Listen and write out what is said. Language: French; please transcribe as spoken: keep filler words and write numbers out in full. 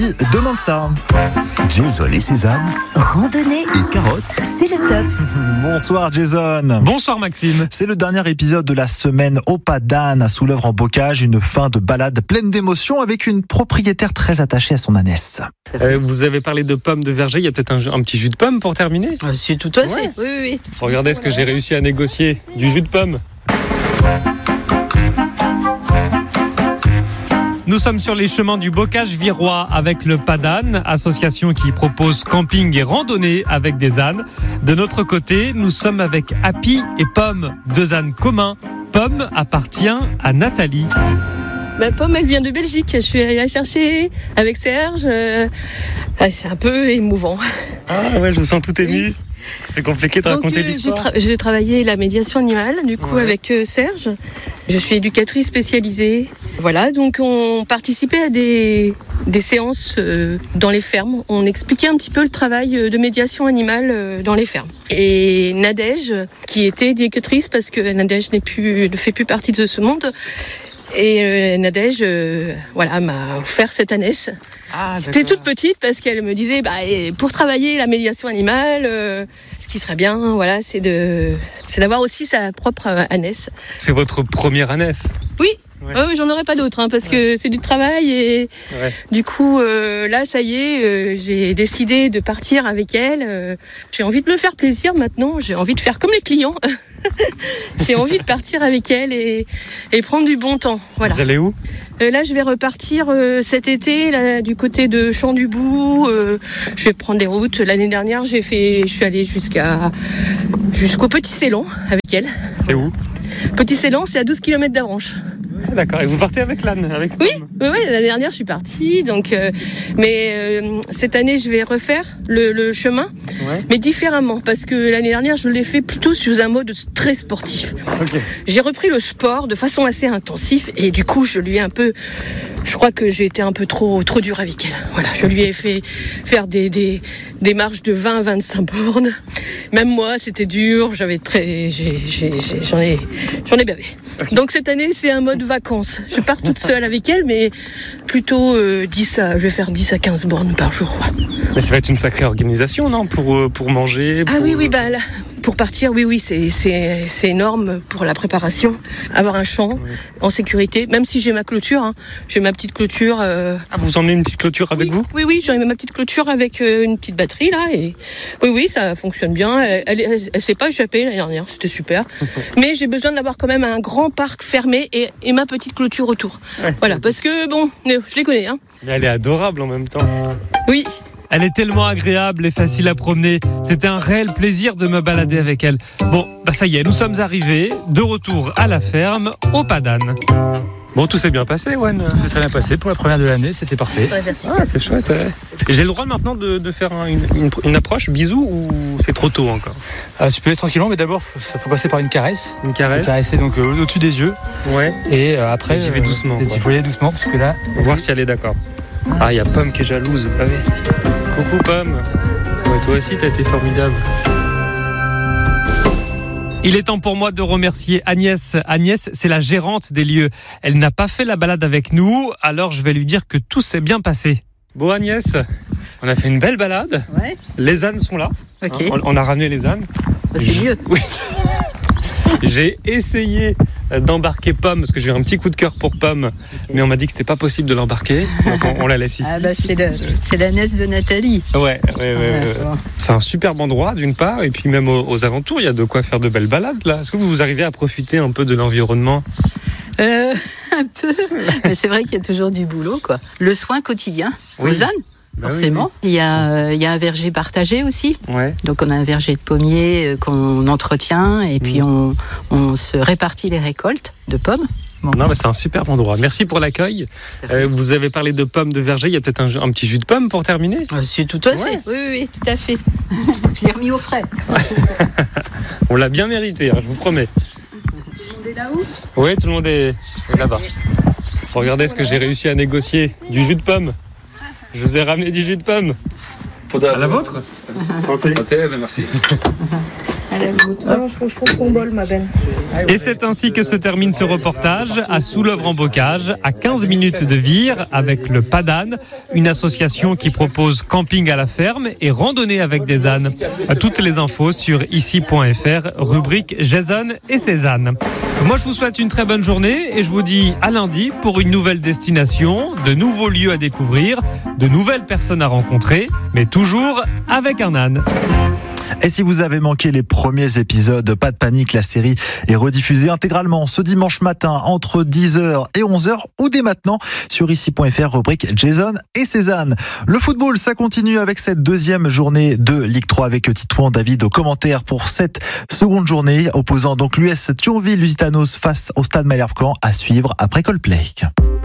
Demande ça. Jason et Suzanne, Randonnée et carottes. C'est le top. Bonsoir Jason. Bonsoir Maxime. C'est le dernier épisode de la semaine au Pas d'Âne à Soulèvre en Bocage, une fin de balade pleine d'émotions avec une propriétaire très attachée à son ânesse. Euh, vous avez parlé de pommes de verger, il y a peut-être un, un petit jus de pomme pour terminer. C'est tout à fait, Ouais. oui, oui, oui. Regardez ce que j'ai réussi à négocier, du jus de pomme. Nous sommes sur les chemins du Bocage virois avec le Pas d'Âne, association qui propose camping et randonnée avec des ânes. De notre côté, nous sommes avec Happy et Pomme, deux ânes communs. Pomme appartient à Nathalie. Ma pomme, elle vient de Belgique. Je suis allée la chercher avec Serge. Euh, ah, c'est un peu émouvant. Ah ouais, je vous sens tout ému. C'est compliqué de Donc, raconter euh, j'ai, l'histoire. tra- j'ai travaillé la médiation animale, du coup, Ouais. avec euh, Serge. Je suis éducatrice spécialisée. Voilà, donc on participait à des, des séances euh, dans les fermes. On expliquait un petit peu le travail euh, de médiation animale euh, dans les fermes. Et Nadège, qui était éducatrice, parce que Nadège n'est plus, ne fait plus partie de ce monde, et euh, Nadège, euh, voilà, m'a offert cette ânesse. Ah, J'étais toute petite parce qu'elle me disait, bah, et pour travailler la médiation animale, euh, ce qui serait bien, voilà, c'est de, c'est d'avoir aussi sa propre euh, ânesse. C'est votre première ânesse. Oui. Ouais. Oh, j'en aurais pas d'autre, hein, parce que c'est du travail et Ouais. du coup, euh, là, ça y est, euh, j'ai décidé de partir avec elle. Euh, j'ai envie de me faire plaisir maintenant. J'ai envie de faire comme les clients. J'ai envie de partir avec elle et, et prendre du bon temps. Voilà. Vous allez où? Euh, là, je vais repartir euh, cet été, là, du côté de Champs-du-Bout. Euh, je vais prendre des routes. L'année dernière, j'ai fait, je suis allée jusqu'à jusqu'au Petit Ceylan avec elle. C'est où? Petit Ceylan, c'est à douze kilomètres d'Avranches. Ah, d'accord, et vous partez avec l'âne, avec Oui, Pomme. oui, oui, l'année dernière, je suis partie. Donc, euh, mais euh, cette année, je vais refaire le, le chemin, Ouais. mais différemment, parce que l'année dernière, je l'ai fait plutôt sous un mode très sportif. Ok. J'ai repris le sport de façon assez intensive et du coup, je lui ai un peu, je crois que j'ai été un peu trop, trop dur avec elle. Voilà, je lui ai fait faire des, des, des marches de vingt à vingt-cinq bornes. Même moi, c'était dur. J'avais très, j'ai, j'ai, j'ai- j'en ai, j'en ai bavé. Donc cette année, c'est un mode vacances. Je pars toute seule avec elle, mais plutôt euh, dix à, je vais faire dix à quinze bornes par jour. Ouais. Mais ça va être une sacrée organisation, non? Pour, euh, pour manger Ah pour- oui, oui, bah là, pour partir, oui, oui, c'est, c'est, c'est énorme pour la préparation. Avoir un champ en sécurité, même si j'ai ma clôture, hein, j'ai ma petite clôture. Euh, Ah, vous emmenez une petite clôture avec oui, vous? Oui, oui, j'ai ma petite clôture avec euh, une petite batterie là, et oui, oui, ça fonctionne bien. Elle, elle, elle, elle s'est pas échappée l'année dernière, c'était super. Mais j'ai besoin d'avoir quand même un grand parc fermé et, et ma petite clôture autour. Ouais. Voilà, parce que bon, je les connais, hein. Mais elle est adorable en même temps. Oui. Elle est tellement agréable et facile à promener. C'était un réel plaisir de me balader avec elle. Bon, bah ça y est, nous sommes arrivés, de retour à la ferme, au Pas d'Âne. Bon, tout s'est bien passé, Wen. C'est très bien passé pour la première de l'année, c'était parfait. Ah, c'est chouette, ouais. J'ai le droit maintenant de, de faire un- une, une, une approche bisou ou c'est trop tôt encore? Ah, tu peux aller tranquillement, mais d'abord, il faut passer par une caresse. Une Faut caresse? caresser donc euh, au-dessus des yeux. Ouais. Et euh, après, Et j'y vais doucement, Il quoi. faut y aller doucement, parce que là, On va voir si elle est d'accord. Ah, il y a Pomme qui est jalouse. Ah oui. Coucou Pomme. Ouais, toi aussi, t'as été formidable. Il est temps pour moi de remercier Agnès. Agnès, c'est la gérante des lieux. Elle n'a pas fait la balade avec nous, alors je vais lui dire que tout s'est bien passé. Bon Agnès, on a fait une belle balade. Ouais. Les ânes sont là. Ok. Hein, on, on a ramené les ânes. C'est mieux. Oui. J'ai essayé d'embarquer Pomme parce que j'ai eu un petit coup de cœur pour Pomme, mais on m'a dit que c'était pas possible de l'embarquer, donc on, on la laisse ici. Ah bah c'est, le, c'est la nièce de Nathalie. Ouais, ouais, ouais, ouais, ouais. C'est un superbe endroit d'une part, et puis même aux, aux alentours, il y a de quoi faire de belles balades là. Est-ce que vous arrivez à profiter un peu de l'environnement? Euh, un peu. Mais c'est vrai qu'il y a toujours du boulot, quoi. Le soin quotidien Oui. aux ânes, Bah oui, forcément. Il y a, euh, il y a un verger partagé aussi. oui. Ouais. Donc on a un verger de pommiers euh, qu'on entretient et puis on, on se répartit les récoltes de pommes. Bon. Non, mais c'est un superbe endroit. Merci pour l'accueil. Euh, vous avez parlé de pommes de verger. Il y a peut-être un, un petit jus de pomme pour terminer. Euh, C'est tout à Ouais. fait. Oui, oui, oui, tout à fait. Je l'ai remis au frais. On l'a bien mérité, hein, je vous promets. Tout le monde est là-haut? Oui, tout le monde est là-bas. Regardez ce que j'ai réussi à négocier. Du jus de pomme. Je vous ai ramené du jus de pomme. À la vôtre? Santé. Santé, ben merci. Allez, goûte. Non, je trouve ton bol, ma belle. Et c'est ainsi que se termine ce reportage à Soulœuvre-en-Bocage, à quinze minutes de Vire, avec le Padane, une association qui propose camping à la ferme et randonnée avec des ânes. Toutes les infos sur ici point f r, rubrique Jason et ses ânes. Moi, je vous souhaite une très bonne journée et je vous dis à lundi pour une nouvelle destination, de nouveaux lieux à découvrir, de nouvelles personnes à rencontrer, mais toujours avec un âne. Et si vous avez manqué les premiers épisodes, pas de panique, la série est rediffusée intégralement ce dimanche matin entre dix heures et onze heures ou dès maintenant sur ici point f r, rubrique Jason et Cézanne. Le football, ça continue avec cette deuxième journée de Ligue trois avec Titouan David au commentaire pour cette seconde journée, opposant donc l'U S Thionville Lusitanos face au Stade Malherbe-Caen à suivre après Coldplay.